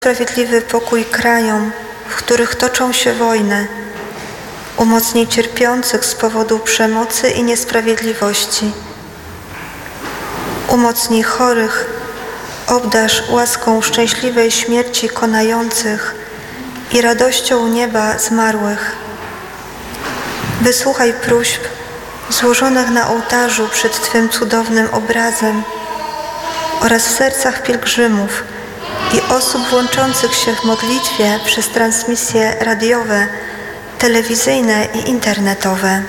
sprawiedliwy pokój krajom, w których toczą się wojny. Umocnij cierpiących z powodu przemocy i niesprawiedliwości. Umocnij chorych, obdarz łaską szczęśliwej śmierci konających i radością nieba zmarłych. Wysłuchaj próśb złożonych na ołtarzu przed Twym cudownym obrazem oraz w sercach pielgrzymów i osób włączących się w modlitwie przez transmisje radiowe, telewizyjne i internetowe.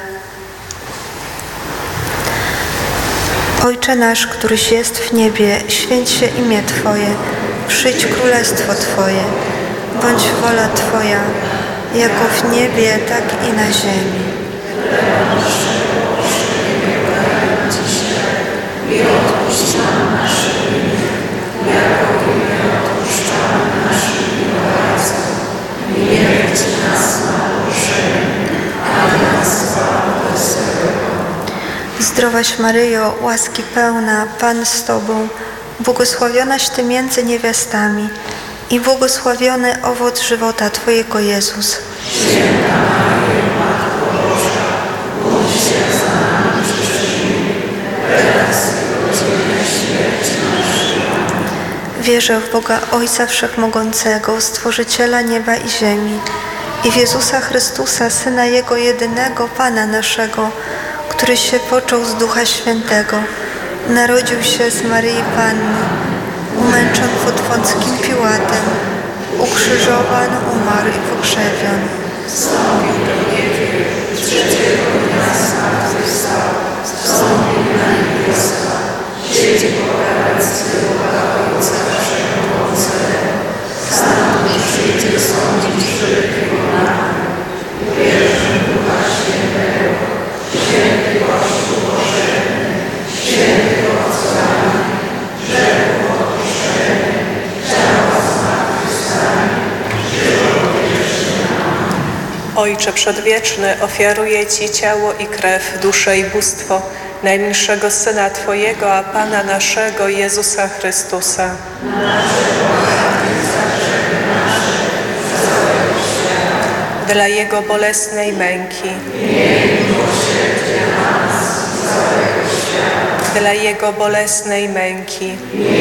Ojcze nasz, któryś jest w niebie, święć się imię Twoje, przyjdź królestwo Twoje, bądź wola Twoja, jako w niebie, tak i na ziemi. I odpuść nam nasze winy, jako i my odpuszczamy naszym winowajcom. I nie weź nas na pokuszenie, ale nas zbaw złego. Zdrowaś Maryjo, łaski pełna, Pan z Tobą, błogosławionaś Ty między niewiastami i błogosławiony owoc żywota Twojego Jezus. Święta Maryjo, Matko Boża, módl się za nami grzesznymi, teraz i w godzinę śmierci naszej. Wierzę w Boga Ojca Wszechmogącego, Stworzyciela nieba i ziemi, i w Jezusa Chrystusa, Syna Jego jedynego, Pana naszego, który się począł z Ducha Świętego, narodził się z Maryi Panny, umęczon pod Pąckim Piłatem, ukrzyżowan, umarł i pogrzebion. Wstąpił do niebios, trzeciego dnia zmartwychwstał, wstąpił na niebiosa, siedzi po prawicy Boga Ojca Wszechmogącego. Stamtąd przyjdzie sądzić żywych i umarłych. Wierzę w Ducha Świętego, święty Kościół powszechny, święty obcowanie, grzechów odpuszczenie, ciała zmartwychwstanie, żywot wieczny. Ojcze Przedwieczny, ofiaruję Ci ciało i krew, duszę i bóstwo najmilszego Syna Twojego, a Pana naszego, Jezusa Chrystusa. Dla Jego bolesnej męki, dla Jego bolesnej męki,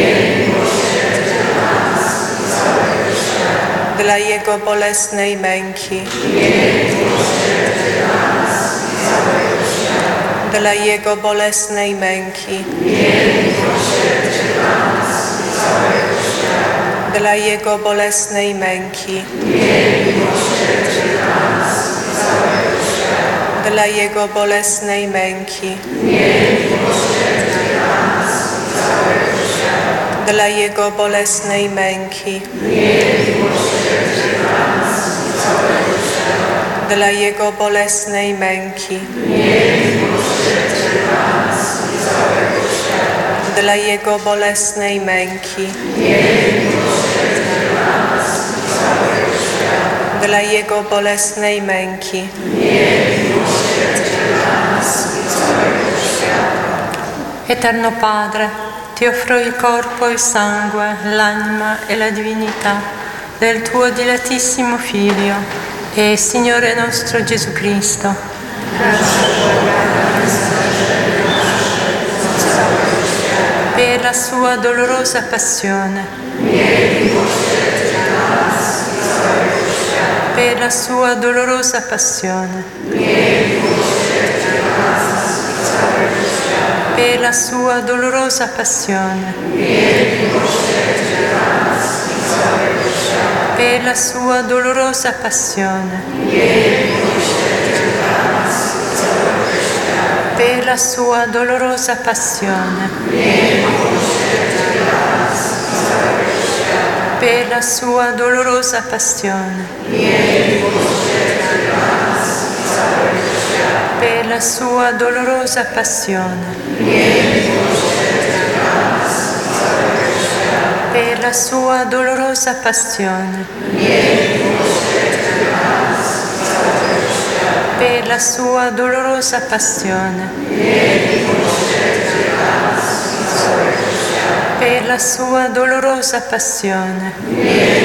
dla Jego bolesnej męki, dla Jego bolesnej męki, dla Jego bolesnej męki, dla Jego bolesnej męki, dla Jego bolesnej męki, dla Jego bolesnej męki, dla Jego bolesnej męki, dla Jego bolesnej męki, Eterno Padre, Ti offro il corpo e il sangue, l'anima e la divinità del Tuo dilettissimo Figlio e Signore nostro Gesù Cristo. Per la Sua dolorosa passione, per la Sua dolorosa passione, per la Sua dolorosa passione, per la Sua dolorosa passione, per la Sua dolorosa passione, per la Sua dolorosa passione, per la Sua dolorosa passione, per la Sua dolorosa passione, per la Sua dolorosa passione, per la Sua dolorosa passione,